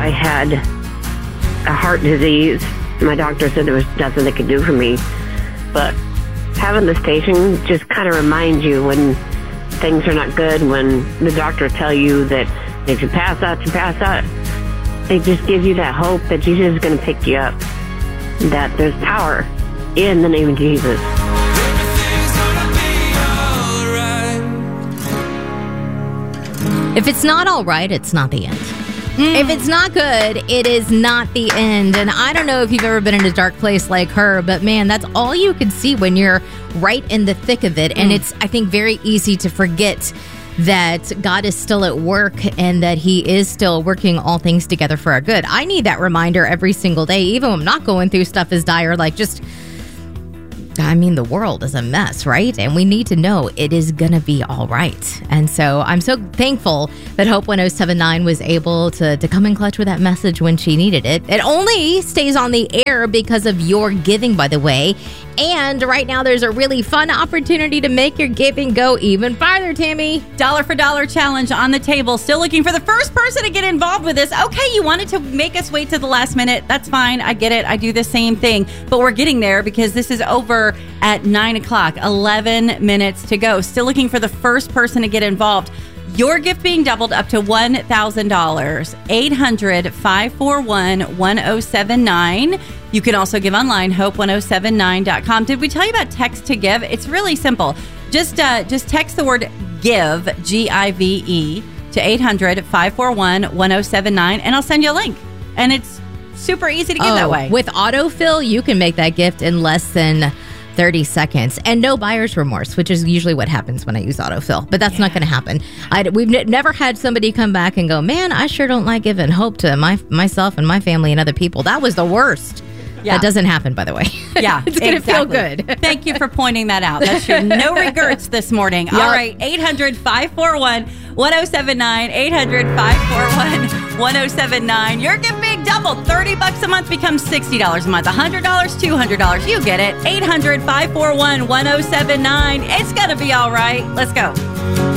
I had a heart disease. My doctor said there was nothing they could do for me. But having the station just kind of reminds you when things are not good, when the doctor tell you that if you pass out, you pass out. It just gives you that hope that Jesus is going to pick you up, that there's power in the name of Jesus. If it's not all right, it's not the end. If it's not good, it is not the end. And I don't know if you've ever been in a dark place like her, but man, that's all you can see when you're right in the thick of it. And it's, I think, very easy to forget that God is still at work and that he is still working all things together for our good. I need that reminder every single day, even when I'm not going through stuff as dire, like the world is a mess, right? And we need to know it is going to be all right. And so I'm so thankful that Hope 1079 was able to come in clutch with that message when she needed it. It only stays on the air because of your giving, by the way. And right now there's a really fun opportunity to make your giving go even farther, Tammy. Dollar for dollar challenge on the table. Still looking for the first person to get involved with this. Okay, you wanted to make us wait to the last minute. That's fine. I get it. I do the same thing. But we're getting there because this is over at 9 o'clock. 11 minutes to go. Still looking for the first person to get involved. Your gift being doubled up to $1,000. 800-541-1079. You can also give online, hope1079.com. Did we tell you about text to give? It's really simple. Just text the word give, G-I-V-E, to 800-541-1079, and I'll send you a link. And it's super easy to give that way. With autofill, you can make that gift in less than 30 seconds and no buyer's remorse, which is usually what happens when I use autofill. But that's not going to happen. We've never had somebody come back and go, man, I sure don't like giving hope to myself and my family and other people. That was the worst. Yeah. That doesn't happen, by the way. Yeah, it's going to feel good. Thank you for pointing that out. That's true. No regrets this morning. Yep. All right, 800-541-1079. 800-541-1079. Your gift being doubled. $30 a month becomes $60 a month. $100, $200. You get it. 800-541-1079. It's going to be all right. Let's go.